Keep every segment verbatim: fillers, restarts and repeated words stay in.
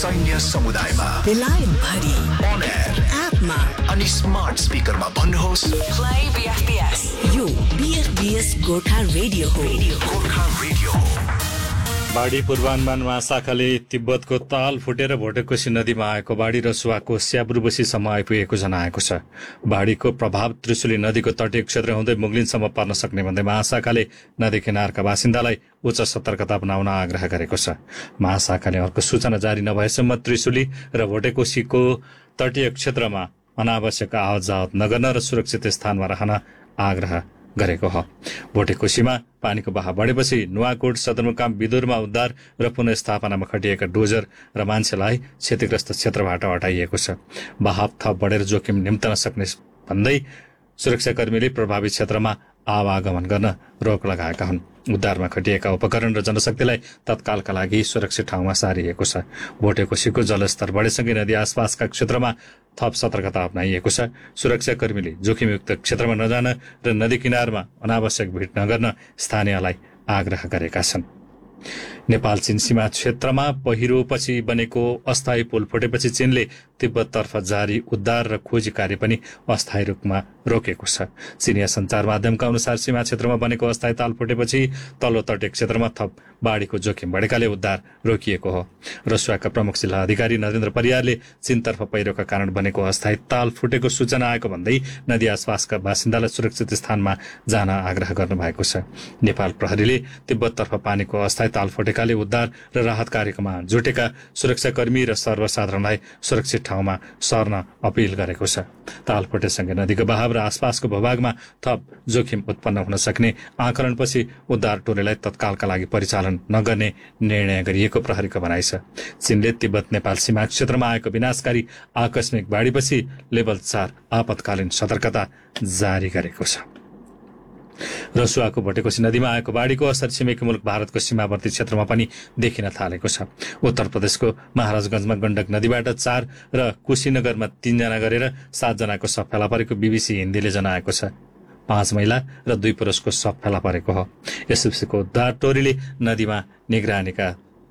सैन्य समुदायमा बेलायत भरि on air एपमा अनि स्मार्ट स्पिकरमा भन्नुहोस् प्ले बीएफपीएस यो बीएफपीएस गोर्खा रेडियो हो गोर्खा रेडियो। बाढी पूर्वानुमान महाशाखाले तिब्बतको ताल फुटेर भोटेकोशी नदीमा आएको बाढी रसुवाको स्याब्रुबसीसम्म आइपुगेको जनाएको छ। बाढीको प्रभाव त्रिशुली नदीको तटीय क्षेत्र हुँदै मुगलिनसम्म पर्न सक्ने भन्दै महाशाखाले नदी किनारका बासिन्दालाई उच्च सतर्कता अपनाउन आग्रह गरेको छ। महाशाखाले अर्को सूचना जारी नभएसम्म त्रिशुली र भोटेकोशीको तटीय क्षेत्रमा अनावश्यक आवत जावत नगर्न र सुरक्षित स्थानमा रहन आग्रह गरेको हो। भोटेकोशीमा पानीको बहाव बढेपछि नुवाकोट सदरमुकाम विदुरमा उद्धार र पुनर्स्थापनामा खटिएका डोजर र मान्छेलाई क्षतिग्रस्त क्षेत्रबाट हटाइएको छ। बहाव थप बढेर जोखिम निम्तन सक्ने भन्दै सुरक्षाकर्मीले प्रभावित क्षेत्रमा आवागमन गर्न रोक लगाएका हुन्। उद्धारमा खटिएका उपकरण र जनशक्तिलाई तत्कालका लागि सुरक्षित ठाउँमा सारिएको छ। भोटेकोशीको जलस्तर बढेसँगै नदी आसपासका क्षेत्रमा थप सतर्कता अपनाइएको छ। सुरक्षाकर्मीले जोखिमयुक्त क्षेत्रमा नजान र नदी किनारमा अनावश्यक भिड नगर्न स्थानीयलाई आग्रह गरेका छन्। नेपाल चीन सीमा क्षेत्रमा पहिरोपछि बनेको अस्थायी पुल फुटेपछि चीनले तिब्बततर्फ जारी उद्धार र खोजी कार्य पनि अस्थायी रूपमा रोकेको छ। चीनिया सञ्चार माध्यमका अनुसार सीमा क्षेत्रमा बनेको अस्थायी ताल फुटेपछि तल्लो तटीय क्षेत्रमा थप बाढीको जोखिम बढेकाले उद्धार रोकिएको हो। रसुवाका प्रमुख जिल्ला अधिकारी नरेन्द्र परियारले चीनतर्फ पहिरोका कारण बनेको अस्थायी ताल फुटेको सूचना आएको भन्दै नदी आसपासका बासिन्दालाई सुरक्षित स्थानमा जान आग्रह गर्नुभएको छ। नेपाल प्रहरीले तिब्बततर्फ पानीको अस्थायी ताल फुटेकाले उद्धार र राहत कार्यक्रममा जुटेका सुरक्षाकर्मी र सर्वसाधारणलाई सुरक्षित ठाउँमा सर्न अपील गरेको छ। ताल फुटेसँगै नदीको बहाव र आसपासको भूभागमा थप जोखिम उत्पन्न हुन सक्ने आकलनपछि उद्धार टोलीलाई तत्कालका लागि परिचालन नगर्ने निर्णय गरिएको प्रहरीको भनाइ छ। चीनले तिब्बत नेपाल सीमा क्षेत्रमा आएको विनाशकारी आकस्मिक बाढीपछि लेभल चार आपतकालीन सतर्कता जारी गरेको छ। रसुवाको भोटेकोशी नदीमा आएको बाढीको असर छिमेकी मुलुक भारतको सीमावर्ती क्षेत्रमा पनि देखिन थालेको छ। उत्तर प्रदेशको महाराजगंजमा गण्डक नदीबाट चार र कुशीनगरमा तीनजना गरेर सातजनाको शव फेला परेको बीबीसी हिन्दीले जनाएको छ। पाँच महिला र दुई पुरुषको शव फेला परेको हो। एसएफसीको उद्धार टोलीले नदीमा निगरानीका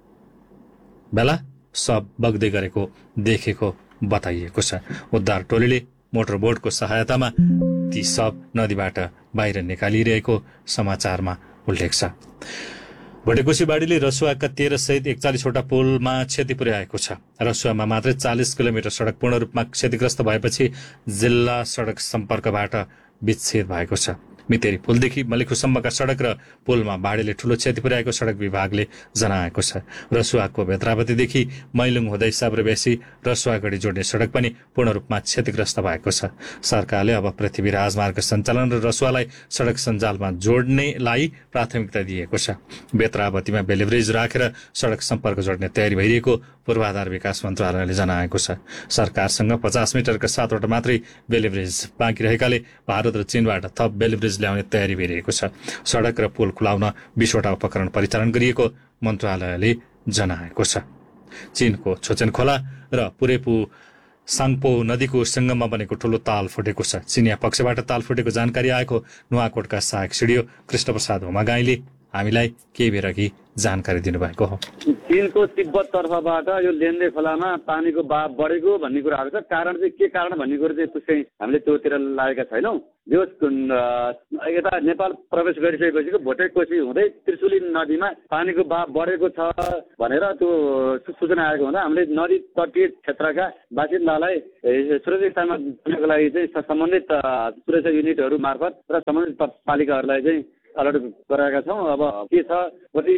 बेला शव बग्दै गरेको देखेको बताइएको छ। उद्धार टोलीले मोटरबोटको सहायतामा ती शव नदीबाट बाहिर निकालिरहेको समाचारमा उल्लेख छ। भोटेकोशी बाढीले रसुवाका तेह्र सहित एकचालिसवटा पुलमा क्षति पुर्याएको छ। रसुवामा मात्रै चालिस किलोमिटर सड़क पूर्ण रूपमा क्षतिग्रस्त भएपछि जिल्ला सड़क सम्पर्कबाट विच्छेद भएको छ। मितेरी पुलदेखि मलिखुसम्मका सड़क र पुलमा बाढीले ठूलो क्षति पुर्याएको सड़क विभागले जनाएको छ। रसुवाको भेत्रावतीदेखि मैलुङ हुँदै साब्रेबेसी रसुवागढी जोड्ने सड़क पनि पूर्ण रूपमा क्षतिग्रस्त भएको छ। सरकारले अब पृथ्वी राजमार्ग सञ्चालन र रसुवालाई सड़क सञ्जालमा जोड्नेलाई प्राथमिकता दिएको छ। बेत्रावतीमा बेलिब्रिज राखेर सड़क सम्पर्क जोड्ने तयारी भइरहेको पूर्वाधार विकास मन्त्रालयले जनाएको छ। सरकारसँग पचास मिटरका सातवटा मात्रै बेलिब्रिज बाँकी रहेकाले भारत र चीनबाट थप बेलिब्रिज ल्याउने तयारी भइरहेको छ। सड़क र पुल खुलाउन बीसवटा उपकरण परिचालन गरिएको मन्त्रालयले जनाएको छ। चीनको छोचेन खोला र पुरेपु साङपो नदीको संगममा बनेको ठूलो ताल फुटेको छ। चीनिया पक्षबाट ताल फुटेको जानकारी आएको नुवाकोटका सहायक सिडिओ कृष्णप्रसाद होमागाईले हामीलाई केही बेर अघि जानकारी दिनुभएको हो। चीनको तिब्बत तर्फबाट यो लेन्डे खोलामा पानीको बहाव बढेको भन्ने कुराहरू छ। कारण चाहिँ के कारण भन्ने कुरो चाहिँ पुष्टै हामीले त्योतिर लागेका छैनौँ। यो यता नेपाल प्रवेश गरिसकेपछि भोटेकोशी हुँदै त्रिशुली नदीमा पानीको बहाव बढेको छ भनेर त्यो सूचना आएको हुँदा हामीले नदी तटीय क्षेत्रका बासिन्दालाई सुरक्षित स्थानमा जानको लागि चाहिँ सम्बन्धित सुरक्षा युनिटहरू मार्फत र सम्बन्धित पालिकाहरूलाई चाहिँ अलर्ट गराएका छौँ। अब के छ कति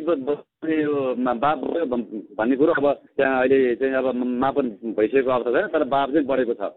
बाब भन्ने कुरो अब त्यहाँ अहिले चाहिँ अब मापन भइसकेको अवस्था छैन, तर बाब चाहिँ बढेको छ।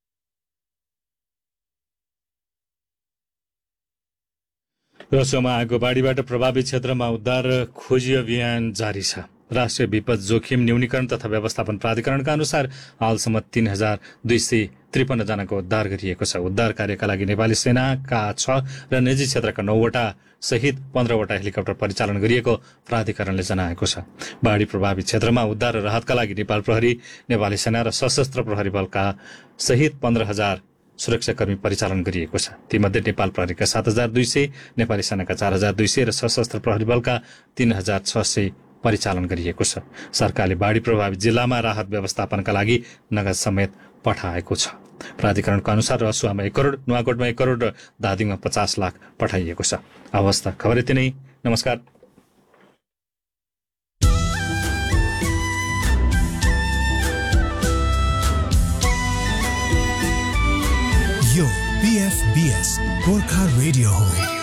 रसुवामा आएको बाढीबाट प्रभावित क्षेत्रमा उद्धार र खोजी अभियान जारी छ। राष्ट्रिय विपद जोखिम न्यूनीकरण तथा व्यवस्थापन प्राधिकरणका अनुसार हालसम्म तीन हजार दुई सय त्रिपन्न जनाको उद्धार गरिएको छ। उद्धार कार्यका लागि नेपाली सेनाका छ र निजी क्षेत्रका नौवटा सहित पन्ध्रवटा हेलिकप्टर परिचालन गरिएको प्राधिकरणले जनाएको छ। बाढी प्रभावित क्षेत्रमा उद्धार र राहतका लागि नेपाल प्रहरी, नेपाली सेना र सशस्त्र प्रहरी बलका सहित पन्ध्र हजार सुरक्षाकर्मी परिचालन गरिएको छ। तीमध्ये नेपाल प्रहरीका सात हजार दुई सय, नेपाली सेनाका चार हजार दुई सय र सशस्त्र प्रहरी बलका तीन हजार छ सय परिचालन गरिएको छ। सरकारले बाढी प्रभावित जिल्लामा राहत व्यवस्थापनका लागि नगद समेत पठाएको छ। प्राधिकरणको अनुसार रसुवामा एक करोड, नुवाकोटमा एक करोड र धादिङमा पचास लाख पठाइएको छ। अवस्था खबर यति नै। नमस्कार। यो B F B S Gorkha radio हो।